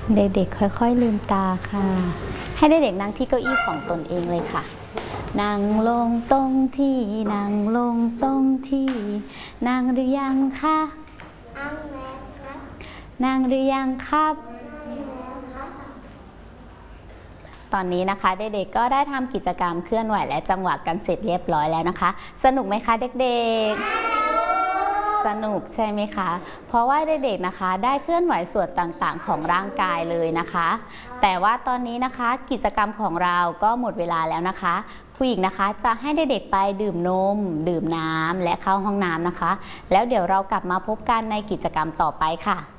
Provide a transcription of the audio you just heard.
เด็กๆค่อยๆลืมตาค่ะ ให้เด็กๆนั่งที่เก้าอี้ของตนเองเลยค่ะ นั่งลงตรงที่นั่งลงตรงที่นั่งหรือยังคะนั่งแล้วครับนั่งหรือยังครับตอนนี้นะคะเด็กๆก็ได้ทำกิจกรรมเคลื่อนไหวและจังหวะกันเสร็จเรียบร้อยแล้วนะคะสนุกไหมคะเด็กๆสนุกใช่ไหมคะเพราะว่าเด็กๆนะคะได้เคลื่อนไหวส่วนต่างๆของร่างกายเลยนะคะแต่ว่าตอนนี้นะคะกิจกรรมของเราก็หมดเวลาแล้วนะคะครูหญิงนะคะจะให้เด็กๆไปดื่มนมดื่มน้ำและเข้าห้องน้ำนะคะแล้วเดี๋ยวเรากลับมาพบกันในกิจกรรมต่อไปค่ะ